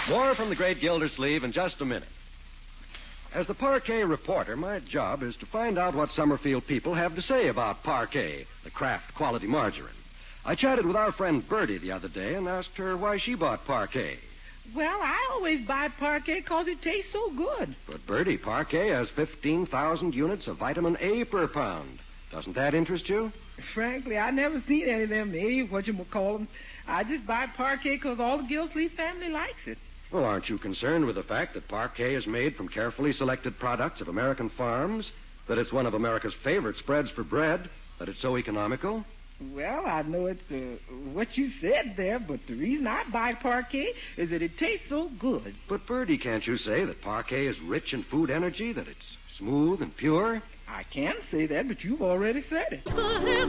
More from the great Gildersleeve in just a minute. As the Parquet reporter, my job is to find out what Summerfield people have to say about Parquet, the Kraft quality margarine. I chatted with our friend Bertie the other day and asked her why she bought Parquet. Well, I always buy Parquet because it tastes so good. But, Bertie, Parquet has 15,000 units of vitamin A per pound. Doesn't that interest you? Frankly, I never seen any of them whatchamacallums. I just buy Parquet because all the Gildersleeve family likes it. Well, aren't you concerned with the fact that Parquet is made from carefully selected products of American farms, that it's one of America's favorite spreads for bread, that it's so economical? Well, I know it's what you said there, but the reason I buy Parquet is that it tastes so good. But, Bertie, can't you say that Parquet is rich in food energy, that it's smooth and pure? I can say that, but you've already said it.